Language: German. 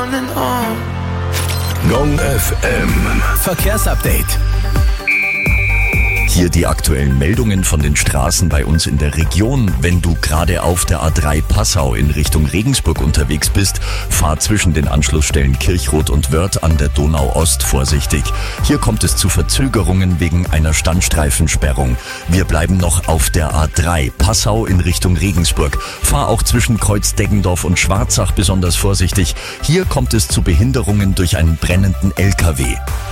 Gong FM Verkehrsupdate. Hier die aktuellen Meldungen von den Straßen bei uns in der Region. Wenn du gerade auf der A3 Passau in Richtung Regensburg unterwegs bist, fahr zwischen den Anschlussstellen Kirchroth und Wörth an der Donau-Ost vorsichtig. Hier kommt es zu Verzögerungen wegen einer Standstreifensperrung. Wir bleiben noch auf der A3 Passau in Richtung Regensburg. Fahr auch zwischen Kreuz Deggendorf und Schwarzach besonders vorsichtig. Hier kommt es zu Behinderungen durch einen brennenden LKW.